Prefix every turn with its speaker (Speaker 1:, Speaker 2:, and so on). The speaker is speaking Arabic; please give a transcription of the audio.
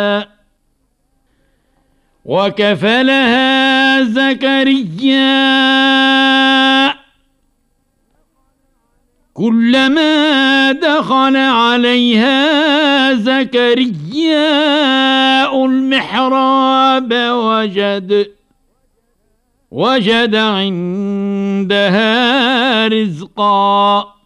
Speaker 1: وكفلها زكريا كلما دخل عليها زكريا المحراب وجد عندها رزقا